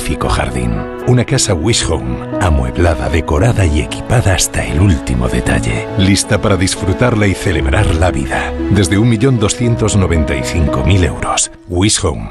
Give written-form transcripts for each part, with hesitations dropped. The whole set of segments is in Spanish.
magnífico jardín. Una casa Wish Home, amueblada, decorada y equipada hasta el último detalle. Lista para disfrutarla y celebrar la vida. Desde 1.295.000 euros. Wish Home,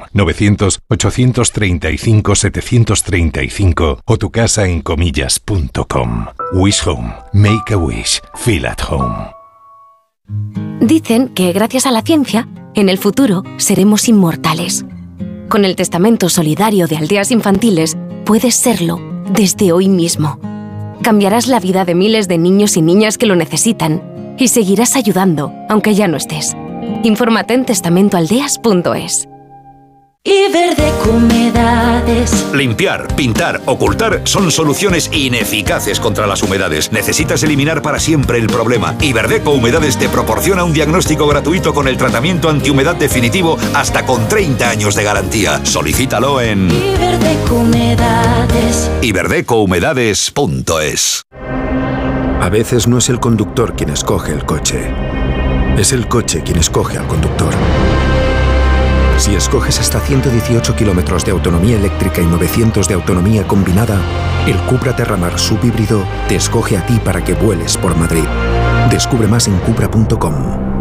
900-835-735 o tucasaencomillas.com. Wish Home. Make a wish. Feel at home. Dicen que gracias a la ciencia, en el futuro seremos inmortales. Con el testamento solidario de Aldeas Infantiles, puedes serlo desde hoy mismo. Cambiarás la vida de miles de niños y niñas que lo necesitan y seguirás ayudando, aunque ya no estés. Infórmate en testamentoaldeas.es. Iberdeco Humedades. Limpiar, pintar, ocultar son soluciones ineficaces contra las humedades. Necesitas eliminar para siempre el problema. Iberdeco Humedades te proporciona un diagnóstico gratuito con el tratamiento antihumedad definitivo hasta con 30 años de garantía. Solicítalo en Iberdeco Humedades. iberdecohumedades.es. A veces no es el conductor quien escoge el coche. Es el coche quien escoge al conductor. Si escoges hasta 118 kilómetros de autonomía eléctrica y 900 de autonomía combinada, el Cupra Terramar subhíbrido te escoge a ti para que vueles por Madrid. Descubre más en cupra.com.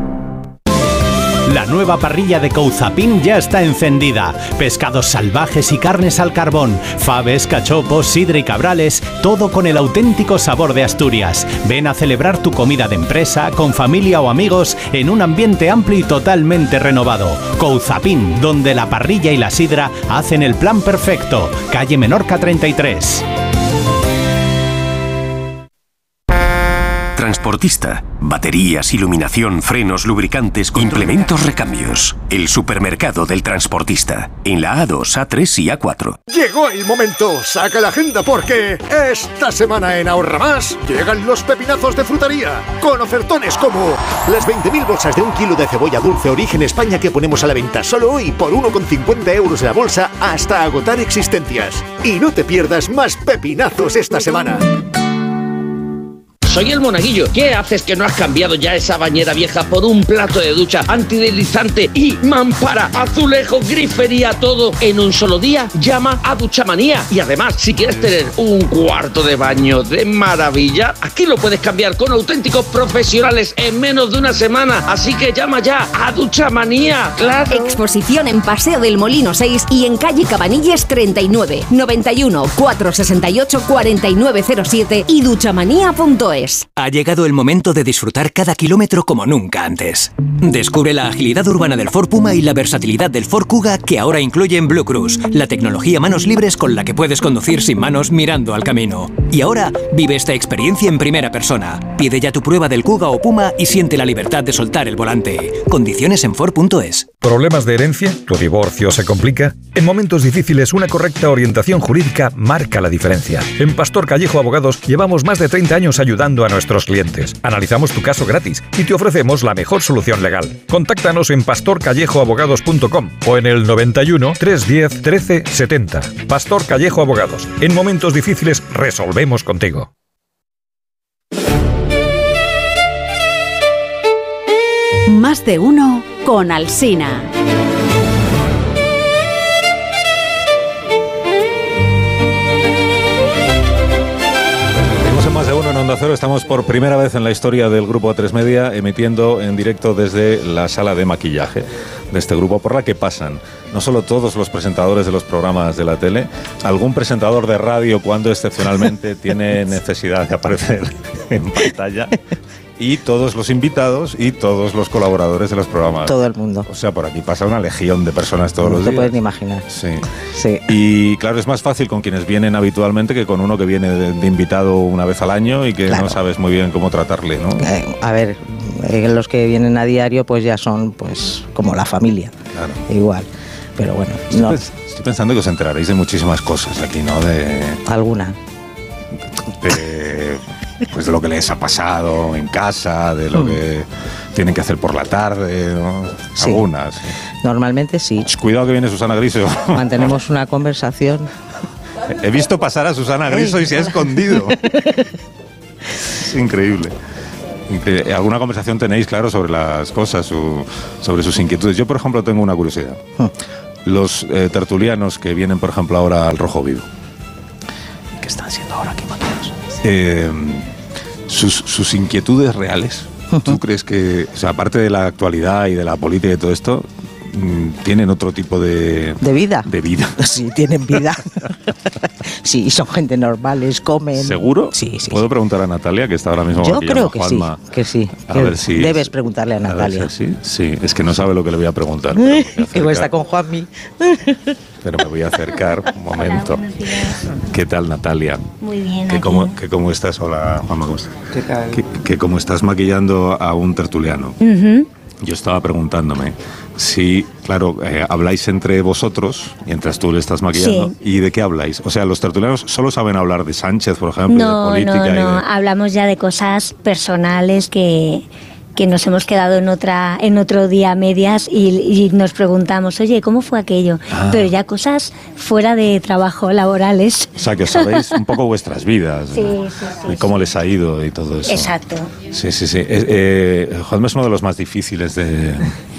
La nueva parrilla de Couzapin ya está encendida. Pescados salvajes y carnes al carbón, faves, cachopos, sidra y cabrales, todo con el auténtico sabor de Asturias. Ven a celebrar tu comida de empresa, con familia o amigos, en un ambiente amplio y totalmente renovado. Couzapin, donde la parrilla y la sidra hacen el plan perfecto. Calle Menorca 33. Transportista, baterías, iluminación, frenos, lubricantes, implementos, recambios. El supermercado del transportista. En la A2, A3 y A4. Llegó el momento. Saca la agenda porque esta semana en Ahorra Más llegan los pepinazos de frutería. Con ofertones como las 20.000 bolsas de 1 kilo de cebolla dulce origen España que ponemos a la venta solo hoy por 1,50 euros la bolsa hasta agotar existencias. Y no te pierdas más pepinazos esta semana. Soy el Monaguillo. ¿Qué haces que no has cambiado ya esa bañera vieja por un plato de ducha antideslizante y mampara, azulejo, grifería, todo en un solo día? Llama a Duchamanía. Y además, si quieres tener un cuarto de baño de maravilla, aquí lo puedes cambiar con auténticos profesionales en menos de una semana. Así que llama ya a Duchamanía. ¡Claro! Exposición en Paseo del Molino 6 y en calle Cabanilles 39, 91 468 4907 y duchamanía.es. Ha llegado el momento de disfrutar cada kilómetro como nunca antes. Descubre la agilidad urbana del Ford Puma y la versatilidad del Ford Kuga que ahora incluyen Blue Cruise, la tecnología manos libres con la que puedes conducir sin manos mirando al camino. Y ahora vive esta experiencia en primera persona. Pide ya tu prueba del Kuga o Puma y siente la libertad de soltar el volante. Condiciones en Ford.es. ¿Problemas de herencia? ¿Tu divorcio se complica? En momentos difíciles, una correcta orientación jurídica marca la diferencia. En Pastor Callejo Abogados llevamos más de 30 años ayudando a nuestros clientes. Analizamos tu caso gratis y te ofrecemos la mejor solución legal. Contáctanos en pastorcallejoabogados.com o en el 91 310 13 70. Pastor Callejo Abogados. En momentos difíciles resolvemos contigo. Más de uno con Alsina. Más de uno en Onda Cero. Estamos por primera vez en la historia del Grupo 3 Media emitiendo en directo desde la sala de maquillaje de este grupo, por la que pasan no solo todos los presentadores de los programas de la tele, algún presentador de radio cuando excepcionalmente tiene necesidad de aparecer en pantalla, y todos los invitados y todos los colaboradores de los programas. Todo el mundo. O sea, por aquí pasa una legión de personas todos los días. No te puedes ni imaginar. Sí. Y claro, es más fácil con quienes vienen habitualmente que con uno que viene de invitado una vez al año y que no sabes muy bien cómo tratarle, ¿no? A ver, los que vienen a diario pues ya son pues como la familia. Claro. Igual. Pero bueno. Estoy pensando que os enteraréis de muchísimas cosas aquí, ¿no? ¿Alguna? Pues de lo que les ha pasado en casa, de lo que tienen que hacer por la tarde, ¿no? Sí. Algunas. Sí. Normalmente sí. Cuidado que viene Susana Griso. Mantenemos una conversación. He visto pasar a Susana Griso y se ha escondido. Es increíble. ¿Alguna conversación tenéis, claro, sobre las cosas, sobre sus inquietudes? Yo, por ejemplo, tengo una curiosidad. los tertulianos que vienen, por ejemplo, ahora al Rojo Vivo. ¿Qué están haciendo ahora aquí, sus inquietudes reales. ¿Tú crees que, o sea, aparte de la actualidad y de la política y todo esto, tienen otro tipo de vida? De vida. Sí, tienen vida. Sí, son gente normales, comen. ¿Seguro? Sí. ¿Puedo preguntar a Natalia, que está ahora mismo Yo maquillando creo a Juanma? que sí. A ver si... Debes preguntarle a Natalia. Sí, es que no sabe lo que le voy a preguntar. Que está con Juanmi. Pero me voy a acercar un momento. Hola, buenos días. ¿Qué tal, Natalia? Muy bien. ¿Cómo estás? Hola, Juanma, ¿cómo estás? ¿Qué tal? Que como estás maquillando a un tertuliano, yo estaba preguntándome si, claro, habláis entre vosotros, mientras tú le estás maquillando, Sí. ¿y de qué habláis? O sea, los tertulianos solo saben hablar de Sánchez, por ejemplo, No, de política. no. Hablamos ya de cosas personales que nos hemos quedado en otro día a medias y nos preguntamos, oye, ¿cómo fue aquello? Pero ya cosas fuera de trabajo, laborales. O sea, que sabéis un poco vuestras vidas, Sí, y cómo les ha ido y todo eso. Exacto. Sí. Juanma es uno de los más difíciles de...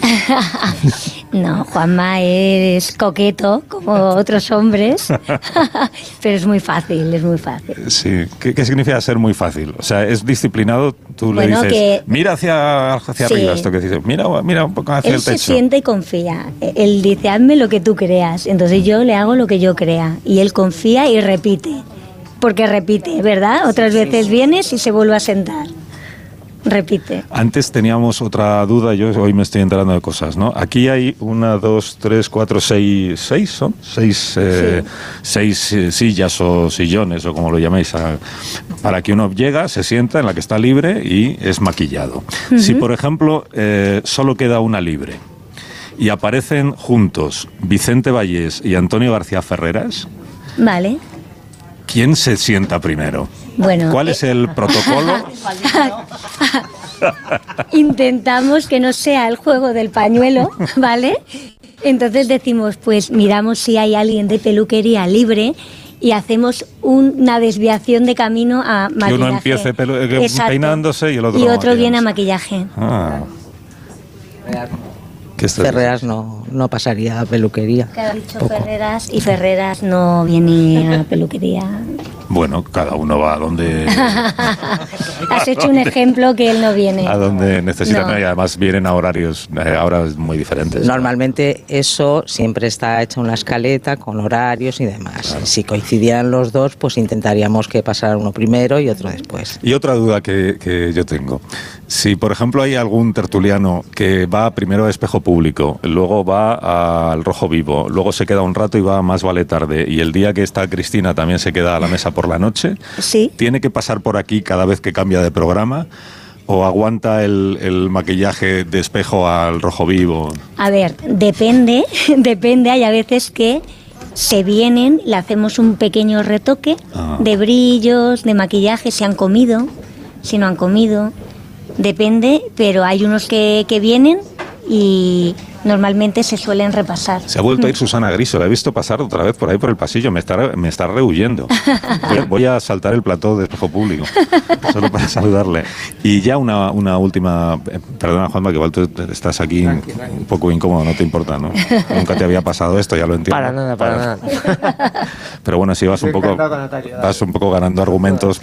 No, Juanma es coqueto, como otros hombres, pero es muy fácil, es muy fácil. Sí. ¿Qué significa ser muy fácil? O sea, ¿es disciplinado? Tú le Bueno, dices, que- mira hacia Sí. arriba, esto que dices, mira un poco hacia Él el se techo. siente y confía. Él dice, hazme lo que tú creas. Entonces yo le hago lo que yo crea. Y él confía y repite. Porque repite, ¿verdad? Otras veces vienes y se vuelve a sentar. Repite. Antes teníamos otra duda, yo hoy me estoy enterando de cosas, ¿no? Aquí hay 1, 2, 3, 4, 6, ¿son? 6 sillas o sillones, o como lo llaméis, para que uno llega, se sienta, en la que está libre y es maquillado. Si, por ejemplo, solo queda una libre y aparecen juntos Vicente Vallés y Antonio García Ferreras, Vale. ¿quién se sienta primero? Bueno. ¿Cuál es el protocolo? Intentamos que no sea el juego del pañuelo, ¿vale? Entonces decimos, pues miramos si hay alguien de peluquería libre y hacemos una desviación de camino a maquillaje. Que uno empiece Exacto. peinándose y el otro Y otro viene a maquillándose. maquillaje. ¿Qué estás Ferreras no pasaría a peluquería. Que ha dicho Ferreras y Ferreras no viene a peluquería. Bueno, cada uno va a donde... Has hecho un ejemplo que él no viene. a donde necesitan, No. y además vienen a horarios ahora muy diferentes. Normalmente eso siempre está hecha una escaleta con horarios y demás. Si coincidieran los dos, pues intentaríamos que pasara uno primero y otro después. Y otra duda que yo tengo. Si, por ejemplo, hay algún tertuliano que va primero a Espejo Público, luego va al Rojo Vivo, luego se queda un rato y va a Más Vale Tarde, y el día que está Cristina también se queda a la mesa por la noche, ¿tiene que pasar por aquí cada vez que cambia de programa? ¿O aguanta el maquillaje de Espejo al Rojo Vivo? A ver, depende, hay a veces que se vienen, le hacemos un pequeño retoque de brillos, de maquillaje, si han comido, si no han comido, depende, pero hay unos que vienen y normalmente se suelen repasar. Se ha vuelto a ir Susana Griso, la he visto pasar otra vez por ahí por el pasillo, me está rehuyendo. Voy a saltar el plató de Espejo Público, solo para saludarle. Y ya una última, perdona Juanma, que igual tú estás aquí un poco incómodo, no te importa, ¿no? Nunca te había pasado esto, ya lo entiendo. Para nada. Pero bueno, sí vas un poco ganando argumentos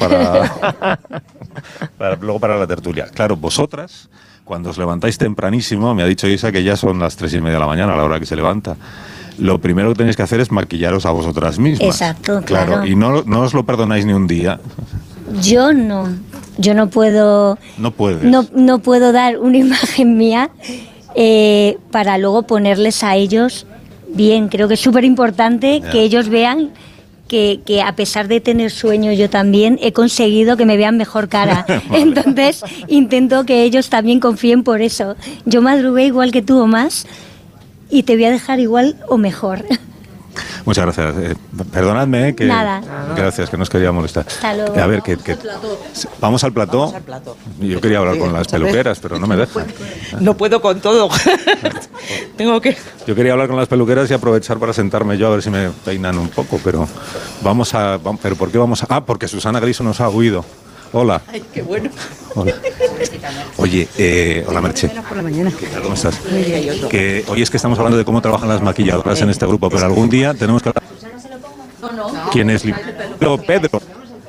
luego para la tertulia. Claro, vosotras, cuando os levantáis tempranísimo, me ha dicho Isa que ya son las 3:30 de la mañana a la hora que se levanta. Lo primero que tenéis que hacer es maquillaros a vosotras mismas. Exacto, claro. Y no os lo perdonáis ni un día. Yo no puedo... No puedes. No puedo dar una imagen mía para luego ponerles a ellos bien. Creo que es súper importante que ellos vean que a pesar de tener sueño yo también he conseguido que me vean mejor cara. Entonces intento que ellos también confíen por eso. Yo madrugué igual que tú o más y te voy a dejar igual o mejor. Muchas gracias. Perdonadme, que Nada. gracias, que no os quería molestar. Hasta luego. A ver, vamos al plató. Yo quería hablar con las peluqueras, pero no me dejan. No puedo con todo. Tengo que... Yo quería hablar con las peluqueras y aprovechar para sentarme yo a ver si me peinan un poco, pero ¿pero por qué vamos a...? Porque Susana Griso nos ha huido. Hola. Ay, qué bueno. Hola. Oye, hola Merche. Por la mañana. ¿Qué tal? ¿Cómo estás? Muy bien. Que hoy es que estamos hablando de cómo trabajan las maquilladoras en este grupo, pero algún día tenemos que hablar. ¿Quién es Pedro?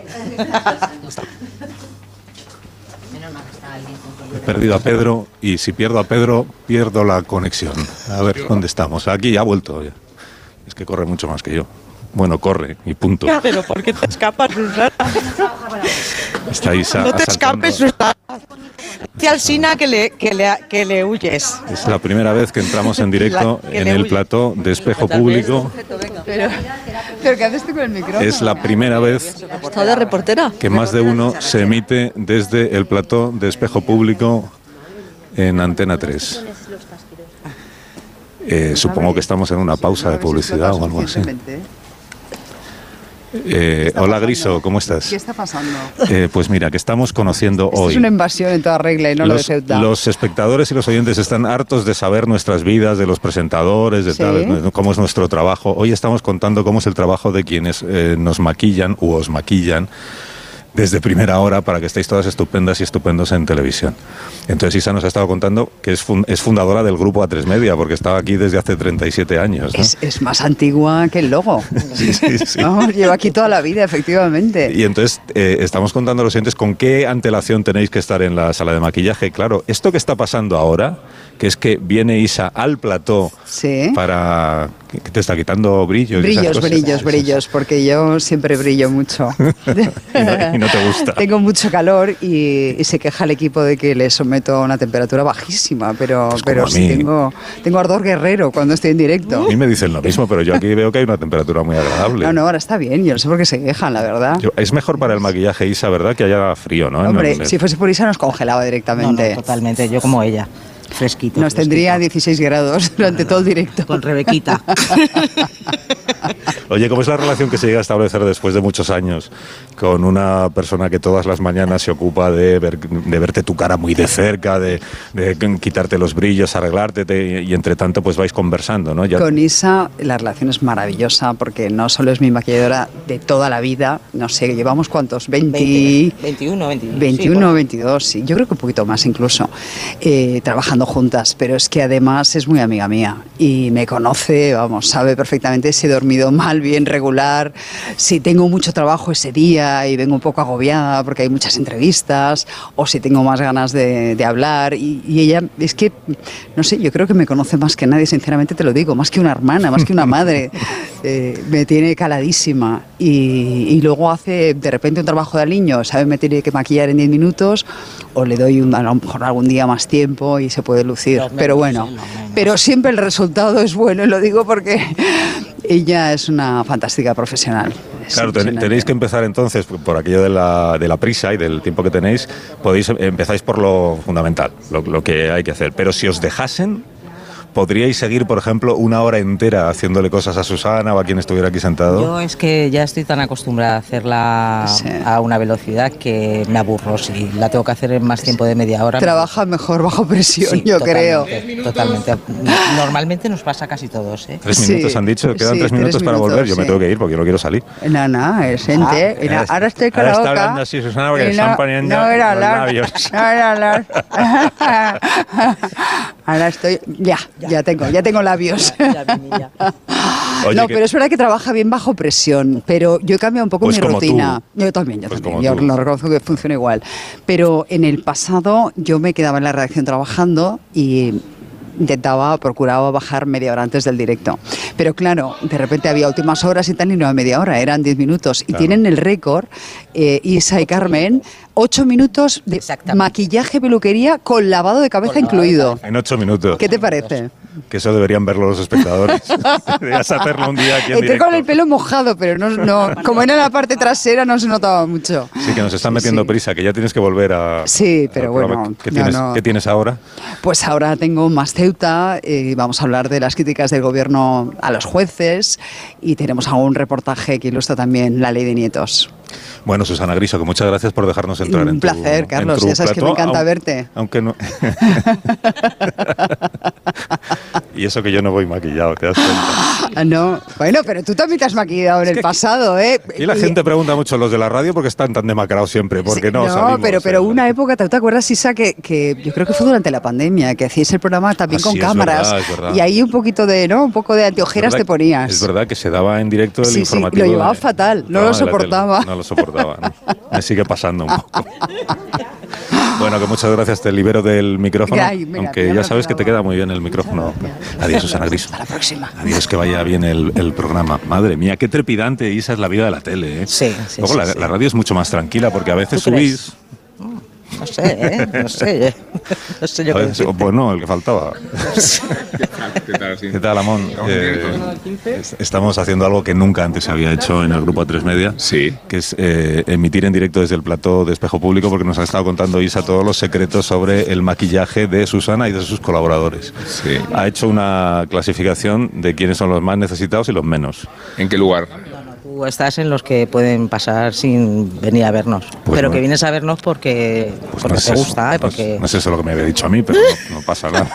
He perdido a Pedro y si pierdo a Pedro, pierdo la conexión. A ver, ¿dónde estamos? Aquí ya ha vuelto. Es que corre mucho más que yo. Bueno, corre y punto. Pero ¿por qué te escapas, Susana? Estáis No te escapes, Susana. Dice Alsina que le huyes. Es la primera vez que entramos en directo en el plató de Espejo Público. ¿Pero qué haces tú con el micrófono? Es la primera vez ¿Está de reportera? que más de uno se emite desde el plató de Espejo Público en Antena 3. Supongo que estamos en una pausa de publicidad o algo así. Hola Griso, ¿cómo estás? ¿Qué está pasando? Pues mira, que estamos conociendo Esto hoy. es una invasión en toda regla y no lo de Ceuta. Los espectadores y los oyentes están hartos de saber nuestras vidas, de los presentadores, de tal, cómo es nuestro trabajo. Hoy estamos contando cómo es el trabajo de quienes nos maquillan u os maquillan desde primera hora para que estéis todas estupendas y estupendos en televisión. Entonces Isa nos ha estado contando que es fundadora del grupo A3 Media, porque estaba aquí desde hace 37 años, ¿no? Es más antigua que el logo. Sí. Vamos, lleva aquí toda la vida, efectivamente. Y entonces estamos contando a los oyentes con qué antelación tenéis que estar en la sala de maquillaje. Claro, esto que está pasando ahora, que es que viene Isa al plató para... ¿Qué te está quitando brillos? Brillos, porque yo siempre brillo mucho. y no te gusta. Tengo mucho calor y se queja el equipo de que le someto a una temperatura bajísima, pero sí tengo ardor guerrero cuando estoy en directo. A mí me dicen lo mismo, pero yo aquí veo que hay una temperatura muy agradable. No, ahora está bien, yo no sé por qué se quejan, la verdad. Es mejor para el maquillaje, Isa, ¿verdad? Que haya frío, ¿no? Hombre, si fuese por Isa nos congelaba directamente. No, totalmente, yo como ella. Fresquito. Nos tendría 16 grados durante todo el directo. Con Rebequita. Oye, ¿cómo es la relación que se llega a establecer después de muchos años con una persona que todas las mañanas se ocupa de verte tu cara muy de cerca, de quitarte los brillos, arreglarte y entre tanto pues vais conversando, ¿no? Con Isa la relación es maravillosa porque no solo es mi maquilladora de toda la vida, no sé, llevamos ¿cuántos? 21, 22, sí, yo creo que un poquito más incluso, trabajando juntas, pero es que además es muy amiga mía y me conoce, vamos, sabe perfectamente si he dormido mal, bien, regular, si tengo mucho trabajo ese día y vengo un poco agobiada porque hay muchas entrevistas o si tengo más ganas de hablar y ella es que, no sé, yo creo que me conoce más que nadie, sinceramente te lo digo, más que una hermana, más que una madre, me tiene caladísima y luego hace de repente un trabajo de aliño, sabe, me tiene que maquillar en 10 minutos o le doy a lo mejor algún día más tiempo y se puede lucir, pero bueno, pero siempre el resultado es bueno y lo digo porque ella es una fantástica profesional. Claro, tenéis que empezar entonces por aquello de la prisa y del tiempo que tenéis, empezáis por lo fundamental, lo que hay que hacer, pero si os dejasen, ¿podríais seguir, por ejemplo, una hora entera haciéndole cosas a Susana o a quien estuviera aquí sentado? Yo es que ya estoy tan acostumbrada a hacerla a una velocidad que me aburro. Si la tengo que hacer en más tiempo de media hora... Trabaja mejor bajo presión, yo creo. Totalmente. Normalmente nos pasa casi todos, ¿eh? 3 minutos han dicho, quedan 3 minutos para volver. Yo me tengo que ir porque yo no quiero salir. No, es gente. Ahora estoy con la boca. Está hablando así, Susana, porque le están poniendo no era los labios. No era hablar. Ahora estoy... Ya tengo labios. Oye, no, pero es verdad que trabaja bien bajo presión, pero yo he cambiado un poco mi rutina. Tú. Yo también. Yo lo reconozco que funciona igual. Pero en el pasado yo me quedaba en la redacción trabajando y procuraba bajar media hora antes del directo. Pero claro, de repente había últimas horas y tal y no era media hora, eran 10 minutos. Y tienen el récord, Isa y Carmen, 8 minutos de maquillaje, peluquería con lavado de cabeza incluido. En 8 minutos. ¿Qué te parece? Que eso deberían verlo los espectadores. Deberías hacerlo un día aquí en Entré directo. con el pelo mojado, pero no, como era la parte trasera no se notaba mucho. Sí, que nos están metiendo prisa, que ya tienes que volver a... Sí, pero bueno. ¿Qué tienes ahora? Pues ahora tengo más Ceuta, vamos a hablar de las críticas del gobierno a los jueces y tenemos algún reportaje que ilustra también la ley de nietos. Bueno, Susana Griso, que muchas gracias por dejarnos entrar en tu Un placer, Carlos, ya sabes que me encanta verte. Aunque no... Y eso que yo no voy maquillado, ¿te das cuenta? No, bueno, pero tú también te has maquillado en el pasado, ¿eh? Y la gente pregunta mucho los de la radio porque están tan demacrados siempre, porque no salimos. Pero una época, ¿te acuerdas, Isa, que yo creo que fue durante la pandemia, que hacíais el programa también con cámaras, es verdad. y ahí un poquito de, ¿no? Un poco de anteojeras te ponías. Es verdad que se daba en directo el informativo. Lo llevaba fatal, no lo soportaba. No lo soportaba, ¿no? Me sigue pasando un poco. Bueno, que muchas gracias, te libero del micrófono, aunque ya sabes que te queda muy bien el micrófono. Adiós, Susana Griso. Hasta la próxima. Adiós, que vaya bien el programa. Madre mía, qué trepidante, Isa, es la vida de la tele, ¿eh? Sí. Luego la radio es mucho más tranquila, porque a veces subís... No sé, no sé. No sé yo qué decirte. Pues no, el que faltaba. ¿Qué tal, Amón? Estamos haciendo algo que nunca antes se había hecho en el Grupo A3 Media, que es emitir en directo desde el plató de Espejo Público, porque nos ha estado contando Isa todos los secretos sobre el maquillaje de Susana y de sus colaboradores. Sí. Ha hecho una clasificación de quiénes son los más necesitados y los menos. ¿En qué lugar? Tú estás en los que pueden pasar sin venir a vernos, pero no. que vienes a vernos porque No es te eso, gusta, porque... No es eso lo que me había dicho a mí, pero no pasa nada.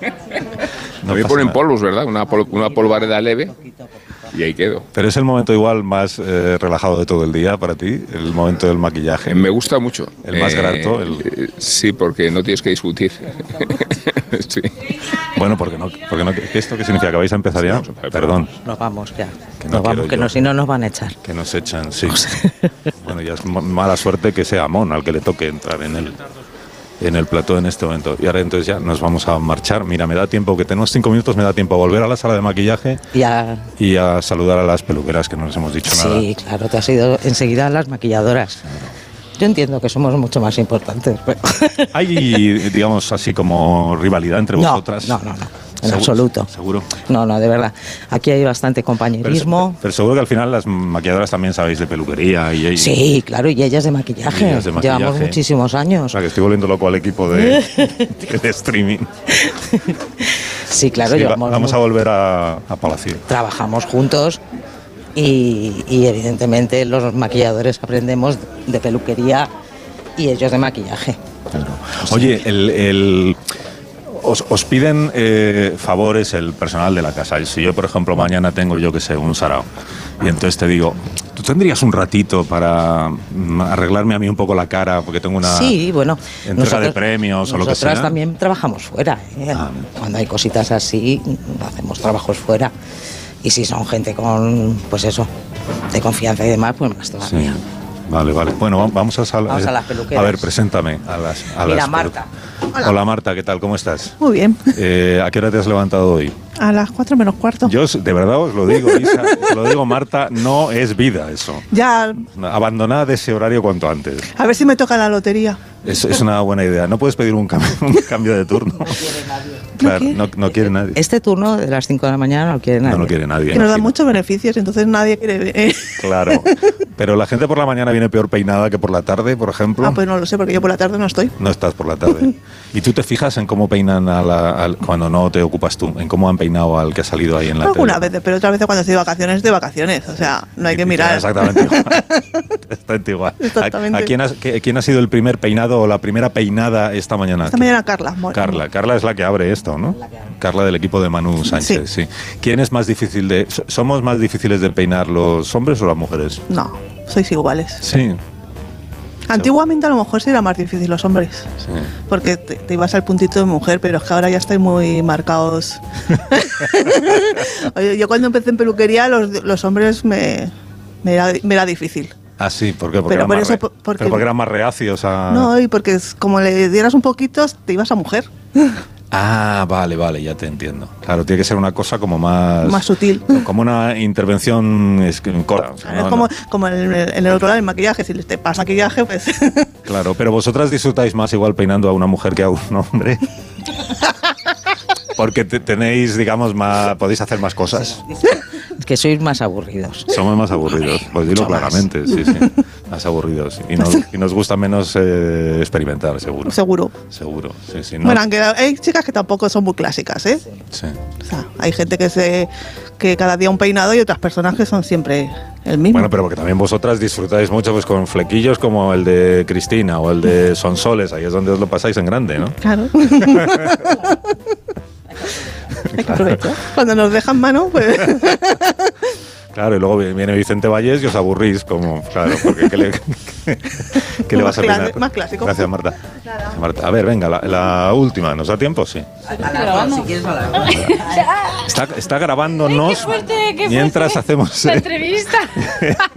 No me ponen polvos, ¿verdad? Una polvareda leve y ahí quedo. Pero es el momento igual más relajado de todo el día para ti, el momento del maquillaje. Me gusta mucho. El más grato. Sí, porque no tienes que discutir. Sí. Bueno, porque no, ¿esto qué significa? ¿Que vais a empezar ya? Perdón. Nos vamos ya. Que Nos vamos, que no, si no nos van a echar. Que nos echan, sí. Bueno, ya es mala suerte que sea Amón al que le toque entrar en el plató en este momento. Y ahora entonces ya nos vamos a marchar. Mira, me da tiempo, que tenemos 5 minutos, me da tiempo a volver a la sala de maquillaje y a saludar a las peluqueras, que no les hemos dicho nada. Sí, claro, te has ido enseguida a las maquilladoras. Yo entiendo que somos mucho más importantes. Pero... ¿Hay, digamos, así como rivalidad entre vosotras? No. En absoluto. ¿Seguro? No, de verdad. Aquí hay bastante compañerismo. Pero seguro que al final las maquilladoras también sabéis de peluquería y... Sí, claro, y ellas de maquillaje. Llevamos muchísimos años. O sea, que estoy volviendo loco al equipo de streaming. Sí, claro. Sí, vamos a volver a Palacio. Trabajamos juntos y evidentemente los maquilladores aprendemos de peluquería y ellos de maquillaje. Claro. Oye, Os piden favores el personal de la casa. Si yo, por ejemplo, mañana tengo, yo que sé, un sarao, y entonces te digo, ¿tú tendrías un ratito para arreglarme a mí un poco la cara? Porque tengo una entrega de premios o lo que sea. Nosotras también trabajamos fuera. Cuando hay cositas así, hacemos trabajos fuera. Y si son gente con, pues eso, de confianza y demás, pues más todavía. Sí. Vale. Bueno, vamos a las peluqueras. A ver, preséntame a las Mira, Marta. Hola, Marta, ¿qué tal? ¿Cómo estás? Muy bien. ¿A qué hora te has levantado hoy? A las 4 menos cuarto. Yo, de verdad os lo digo, Isa, te lo digo, Marta, no es vida eso. Ya. Abandonad ese horario cuanto antes. A ver si me toca la lotería. Es una buena idea. No puedes pedir un cambio de turno. No quiere nadie. Claro, no quiere nadie. Este turno de las 5 de la mañana no quiere nadie. No lo quiere nadie. Que nos da muchos beneficios, entonces nadie quiere... Claro. Pero la gente por la mañana viene peor peinada que por la tarde, por ejemplo. Ah, pues no lo sé, porque yo por la tarde no estoy. No estás por la tarde. ¿Y tú te fijas en cómo peinan cuando no te ocupas tú? ¿En cómo han peinado al que ha salido ahí en la tele? Algunas veces, pero otras veces cuando estoy de vacaciones. O sea, no hay que mirar. Exactamente igual. Exactamente igual. Exactamente. ¿Quién ha sido el primer peinado o la primera peinada esta mañana? Esta mañana Carla. Carla es la que abre esto, ¿no? Carla del equipo de Manu Sánchez, sí. ¿Quién es más difícil ¿Somos más difíciles de peinar, los hombres o las mujeres? No, sois iguales. Sí. Antiguamente a lo mejor sí era más difícil los hombres, sí. Porque te ibas al puntito de mujer, pero es que ahora ya estáis muy marcados. Oye, yo cuando empecé en peluquería los hombres me era difícil. Ah, sí, ¿por qué? Porque eran más reacios a... No, y porque como le dieras un poquito, te ibas a mujer. Ah, vale, ya te entiendo. Claro, tiene que ser una cosa como más sutil. Como una intervención corta. O sea, como en el otro lado, el maquillaje. Si te pasa maquillaje, pues... Claro, pero vosotras disfrutáis más igual peinando a una mujer que a un hombre. Porque tenéis, digamos, podéis hacer más cosas. Es que sois más aburridos. Somos más aburridos, pues dilo claramente, sí. Más aburridos. Y nos gusta menos experimentar, seguro. Seguro, sí. ¿No? Bueno, aunque hay chicas que tampoco son muy clásicas, ¿eh? Sí. O sea, hay gente que cada día un peinado y otras personas que son siempre el mismo. Bueno, pero porque también vosotras disfrutáis mucho pues con flequillos como el de Cristina o el de Sonsoles, ahí es donde os lo pasáis en grande, ¿no? Claro. Hay que aprovechar. Cuando nos dejan mano, pues... Claro, y luego viene Vicente Vallés y os aburrís, como, claro, porque ¿qué le vas a opinar? Más clásico. Gracias, Marta. Marta. A ver, venga, la última, ¿nos da tiempo? Sí. Está grabándonos Qué fuerte, mientras hacemos la entrevista.